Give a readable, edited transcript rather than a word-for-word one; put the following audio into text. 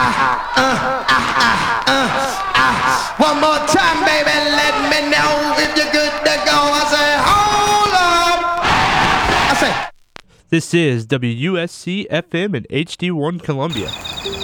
One more time, baby, let me know if you're good to go. I say, hold up. I say, This is WUSC FM and HD1 Columbia.